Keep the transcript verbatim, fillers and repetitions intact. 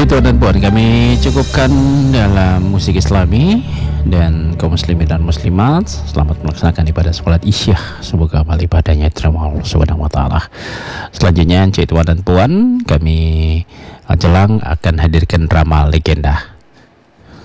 Tuan dan Puan, kami cukupkan dalam musik Islami dan kaum muslimin dan muslimat selamat melaksanakan ibadah salat Isyah. Semoga amal ibadahnya diterima Allah Subhanahu wa taala. Selanjutnya Cik Tuan dan Puan, kami jelang akan hadirkan drama legenda.